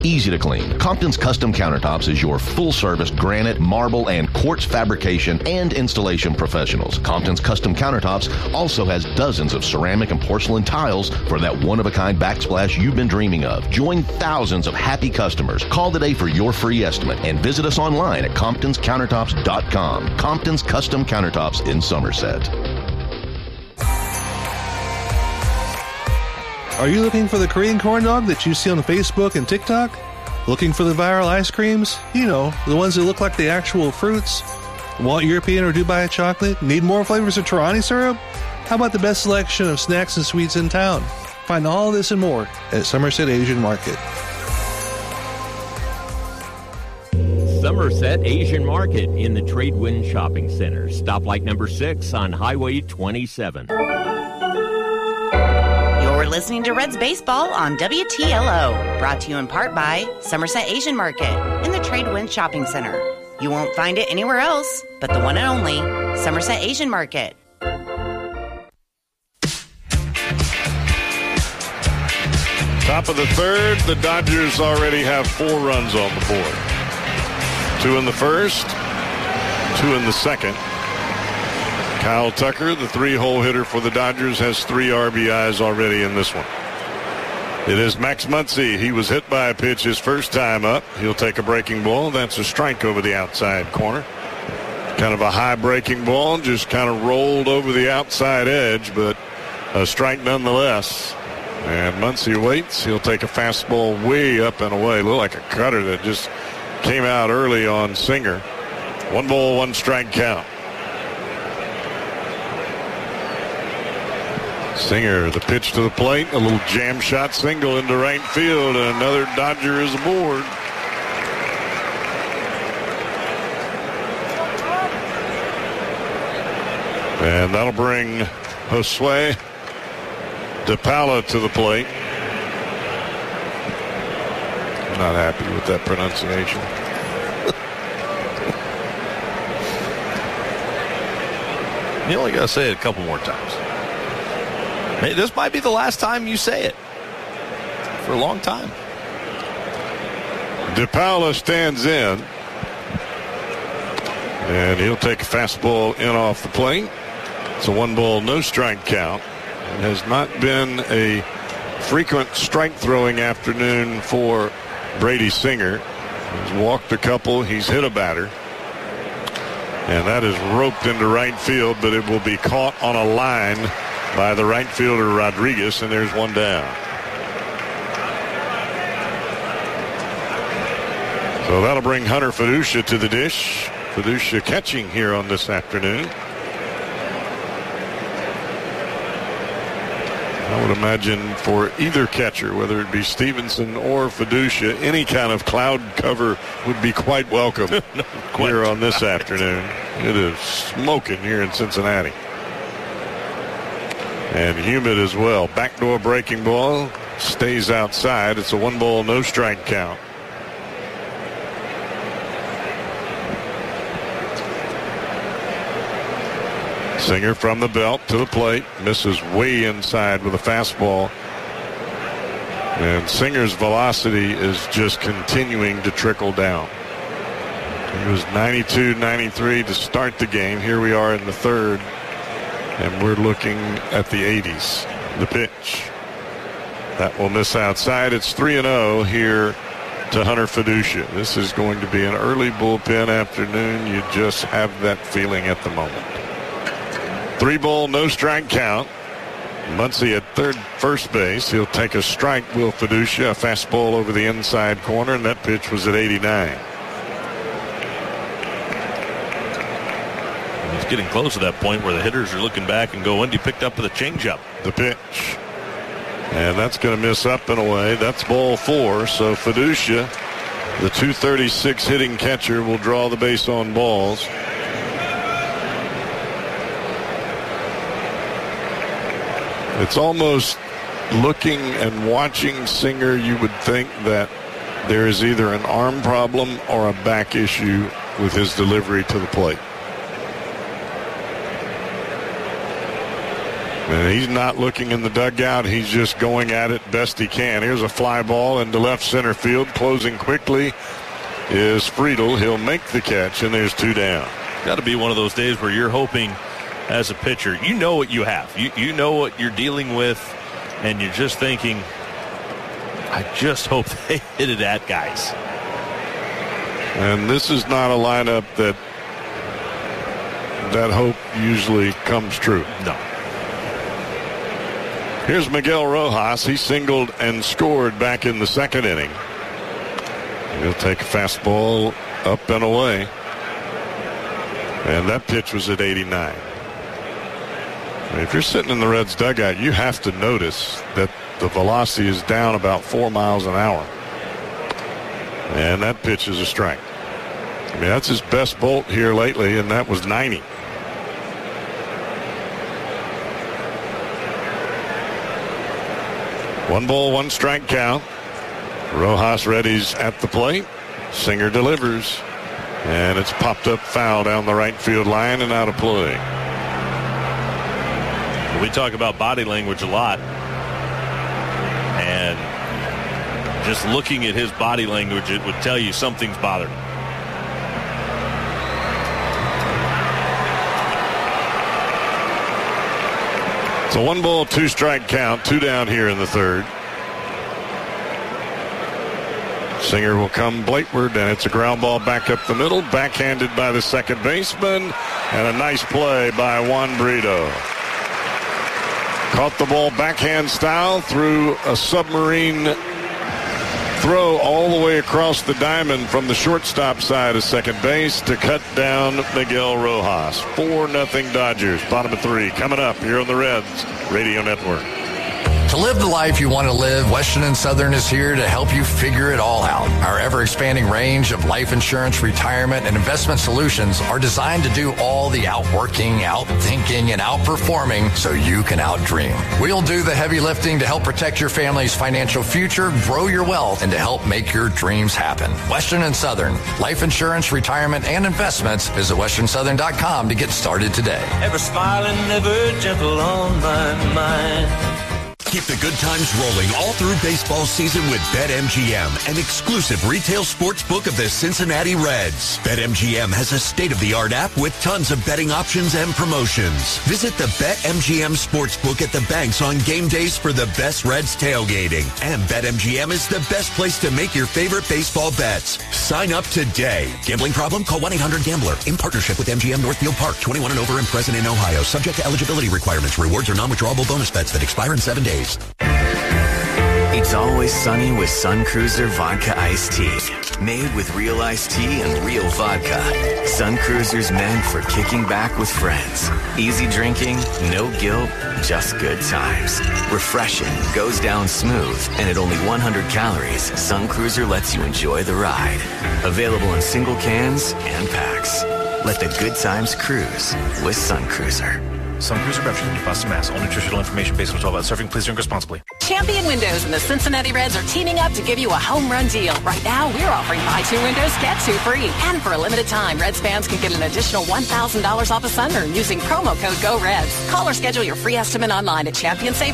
easy to clean. Compton's Custom Countertops is your full-service granite, marble, and quartz fabrication and installation professionals. Compton's Custom Countertops also has dozens of ceramic and porcelain tiles for that one-of-a-kind backsplash you've been dreaming of. Join thousands of happy customers. Call today for your free estimate and visit us online at comptonscountertops.com. Compton's Custom Countertops in Somerset. Are you looking for the Korean corn dog that you see on Facebook and TikTok? Looking for the viral ice creams? You know, the ones that look like the actual fruits? Want European or Dubai chocolate? Need more flavors of Torani syrup? How about the best selection of snacks and sweets in town? Find all this and more at Somerset Asian Market. Somerset Asian Market in the Tradewin Shopping Center. Stoplight number 6 on Highway 27. You're listening to Reds Baseball on WTLO, brought to you in part by Somerset Asian Market in the Tradewin Shopping Center. You won't find it anywhere else but the one and only Somerset Asian Market. Top of the third, the Dodgers already have 4 runs on the board. 2 in the first, 2 in the second. Kyle Tucker, the 3-hole hitter for the Dodgers, has 3 RBIs already in this one. It is Max Muncy. He was hit by a pitch his first time up. He'll take a breaking ball. That's a strike over the outside corner. Kind of a high breaking ball, just kind of rolled over the outside edge, but a strike nonetheless. And Muncy waits. He'll take a fastball way up and away. Looked like a cutter that just came out early on Singer. 1 ball, 1 strike count. Singer, the pitch to the plate, a little jam shot single into right field, and another Dodger is aboard. And that'll bring Josue DePaula to the plate. I'm not happy with that pronunciation. You only got to say it a couple more times. Hey, this might be the last time you say it for a long time. DePaula stands in, and he'll take a fastball in off the plate. It's a 1 ball, no strike count. It has not been a frequent strike throwing afternoon for Brady Singer. He's walked a couple. He's hit a batter. And that is roped into right field, but it will be caught on a line by the right fielder Rodriguez, and there's 1 down. So that'll bring Hunter Fiducia to the dish. Fiducia catching here on this afternoon. I would imagine for either catcher, whether it be Stevenson or Fiducia, any kind of cloud cover would be quite welcome here on this afternoon. It is smoking here in Cincinnati. And humid as well. Backdoor breaking ball stays outside. It's a 1 ball, no strike count. Singer from the belt to the plate. Misses way inside with a fastball. And Singer's velocity is just continuing to trickle down. He was 92, 93 to start the game. Here we are in the third. And we're looking at the 80s. The pitch. That will miss outside. It's 3-0 here to Hunter Fiducia. This is going to be an early bullpen afternoon. You just have that feeling at the moment. 3 ball, no strike count. Muncy at first base. He'll take a strike, Will Fiducia. A fastball over the inside corner, and that pitch was at 89. It's getting close to that point where the hitters are looking back and go, Wendy picked up with a changeup. The pitch. And that's going to miss up and away. That's ball 4. So Fiducia, the 236 hitting catcher, will draw the base on balls. It's almost looking and watching Singer, you would think that there is either an arm problem or a back issue with his delivery to the plate. And he's not looking in the dugout. He's just going at it best he can. Here's a fly ball into left center field. Closing quickly is Friedel. He'll make the catch, and there's 2 down. Got to be one of those days where you're hoping as a pitcher, you know what you have. You know what you're dealing with, and you're just thinking, I just hope they hit it at guys. And this is not a lineup that hope usually comes true. No. Here's Miguel Rojas. He singled and scored back in the 2nd inning. He'll take a fastball up and away. And that pitch was at 89. If you're sitting in the Reds dugout, you have to notice that the velocity is down about 4 miles an hour. And that pitch is a strike. I mean, that's his best bolt here lately, and that was 90. 1 ball, 1 strike count. Rojas readies at the plate. Singer delivers. And it's popped up foul down the right field line and out of play. We talk about body language a lot. And just looking at his body language, it would tell you something's bothering him. It's a 1 ball, 2 strike count. 2 down here in the 3rd. Singer will come blateward, and it's a ground ball back up the middle, backhanded by the second baseman, and a nice play by Juan Brito. Caught the ball backhand style through a submarine throw all the way across the diamond from the shortstop side of second base to cut down Miguel Rojas. 4-0 Dodgers. Bottom of 3 coming up here on the Reds Radio Network. To live the life you want to live, Western & Southern is here to help you figure it all out. Our ever-expanding range of life insurance, retirement, and investment solutions are designed to do all the outworking, outthinking, and outperforming so you can outdream. We'll do the heavy lifting to help protect your family's financial future, grow your wealth, and to help make your dreams happen. Western & Southern, life insurance, retirement, and investments. Visit westernsouthern.com to get started today. Ever smiling, ever gentle on my mind. Keep the good times rolling all through baseball season with BetMGM, an exclusive retail sports book of the Cincinnati Reds. BetMGM has a state-of-the-art app with tons of betting options and promotions. Visit the BetMGM Sportsbook at the banks on game days for the best Reds tailgating. And BetMGM is the best place to make your favorite baseball bets. Sign up today. Gambling problem? Call 1-800-GAMBLER. In partnership with MGM Northfield Park. 21 and over and present in Ohio. Subject to eligibility requirements. Rewards are non-withdrawable bonus bets that expire in 7 days. It's always sunny with Sun Cruiser Vodka Iced Tea. Made with real iced tea and real vodka. Sun Cruiser's meant for kicking back with friends. Easy drinking, no guilt, just good times. Refreshing, goes down smooth, and at only 100 calories, Sun Cruiser lets you enjoy the ride. Available in single cans and packs. Let the good times cruise with Sun Cruiser. Sun Cruiser Beverage from Boston, Mass. All nutritional information based on 12 hours surfing. Please drink responsibly. Champion Windows and the Cincinnati Reds are teaming up to give you a home run deal. Right now, we're offering buy 2 windows, get 2 free. And for a limited time, Reds fans can get an additional $1,000 off a sunroom using promo code GOREDS. Call or schedule your free estimate online at ChampionSafe.